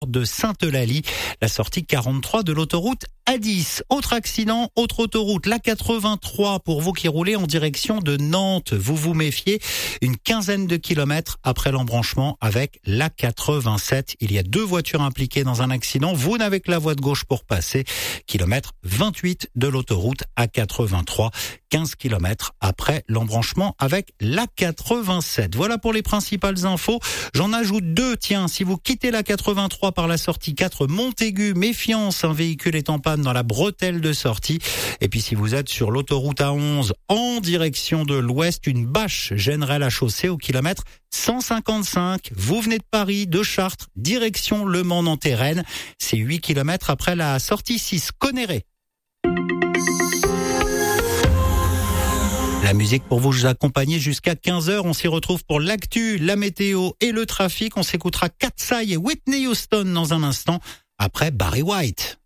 de Sainte-Eulalie, la sortie 43 de l'autoroute A10. Autre accident, autre autoroute, la 83 pour vous qui roulez en direction de Nantes. Vous vous méfiez, une quinzaine de kilomètres après l'embranchement avec la 87. Il y a 2 voitures impliquées dans un accident. Vous n'avez que la voie de gauche pour passer. Kilomètre 28 de l'autoroute A83. 15 kilomètres après l'embranchement avec la 87. Voilà pour les principales infos. J'en ajoute 2. Tiens, si vous quittez la 83 par la sortie 4 Montaigu, méfiance, un véhicule est en panne dans la bretelle de sortie. Et puis si vous êtes sur l'autoroute A11 en direction de l'ouest, une bâche gênerait la chaussée au kilomètre 155. Vous venez de Paris, de Chartres, direction Le Mans-Nantes-Rennes. C'est 8 kilomètres après la sortie 6 Conneré. La musique pour vous accompagner jusqu'à 15h. On s'y retrouve pour l'actu, la météo et le trafic. On s'écoutera Katsai et Whitney Houston dans un instant après Barry White.